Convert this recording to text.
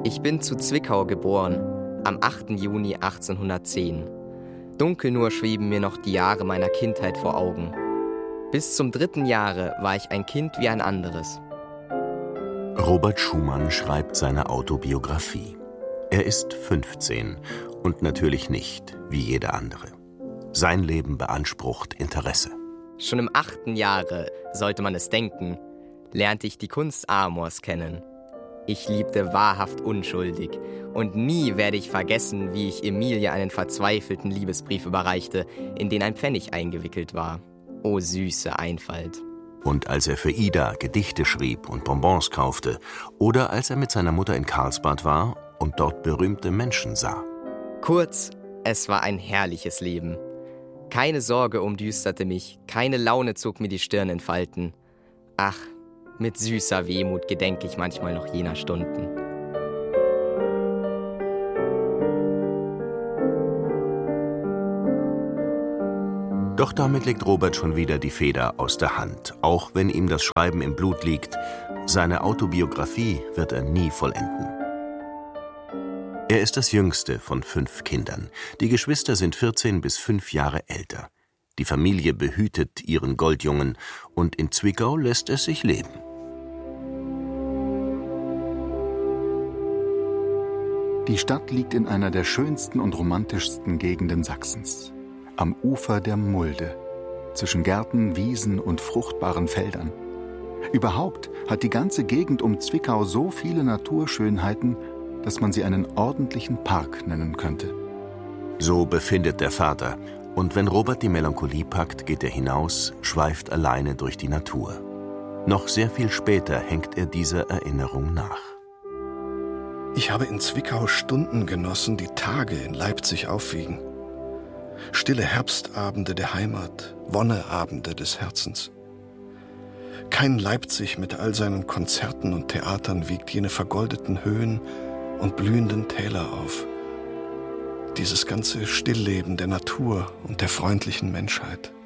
Ich bin zu Zwickau geboren, am 8. Juni 1810. Dunkel nur schweben mir noch die Jahre meiner Kindheit vor Augen. Bis zum 3. Jahre war ich ein Kind wie ein anderes. Robert Schumann schreibt seine Autobiografie. Er ist 15 und natürlich nicht wie jeder andere. Sein Leben beansprucht Interesse. Schon im 8. Jahre, sollte man es denken, lernte ich die Kunst Amors kennen. Ich liebte wahrhaft unschuldig und nie werde ich vergessen, wie ich Emilie einen verzweifelten Liebesbrief überreichte, in den ein Pfennig eingewickelt war. O süße Einfalt. Und als er für Ida Gedichte schrieb und Bonbons kaufte oder als er mit seiner Mutter in Karlsbad war und dort berühmte Menschen sah. Kurz, es war ein herrliches Leben. Keine Sorge umdüsterte mich, keine Laune zog mir die Stirn in Falten. Ach, mit süßer Wehmut gedenke ich manchmal noch jener Stunden. Doch damit legt Robert schon wieder die Feder aus der Hand, auch wenn ihm das Schreiben im Blut liegt. Seine Autobiografie wird er nie vollenden. Er ist das jüngste von 5 Kindern. Die Geschwister sind 14 bis 5 Jahre älter. Die Familie behütet ihren Goldjungen und in Zwickau lässt es sich leben. Die Stadt liegt in einer der schönsten und romantischsten Gegenden Sachsens. Am Ufer der Mulde, zwischen Gärten, Wiesen und fruchtbaren Feldern. Überhaupt hat die ganze Gegend um Zwickau so viele Naturschönheiten, dass man sie einen ordentlichen Park nennen könnte. So befindet der Vater. Und wenn Robert die Melancholie packt, geht er hinaus, schweift alleine durch die Natur. Noch sehr viel später hängt er dieser Erinnerung nach. Ich habe in Zwickau Stunden genossen, die Tage in Leipzig aufwiegen. Stille Herbstabende der Heimat, Wonneabende des Herzens. Kein Leipzig mit all seinen Konzerten und Theatern wiegt jene vergoldeten Höhen und blühenden Täler auf. Dieses ganze Stillleben der Natur und der freundlichen Menschheit.